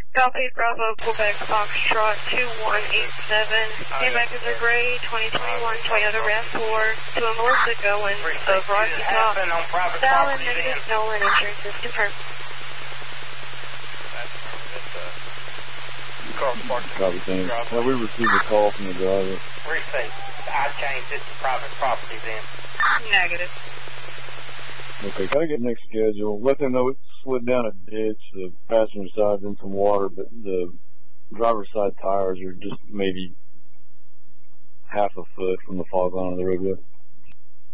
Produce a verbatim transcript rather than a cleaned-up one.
Copy, Bravo, Quebec, Foxtrot, two one eight seven. Came back as a gray twenty twenty-one Toyota RAV four to a Melissa Goen of Rocky Top. Fallon, negative, Nolan, insurance is confirmed. Copy, thanks. Have we received a call from the driver? Received. I changed it to private property then. Negative. Okay, can I get next schedule? Let them know it slid down a ditch, the passenger side's in some water, but the driver's side tires are just maybe half a foot from the fog line of the roadway.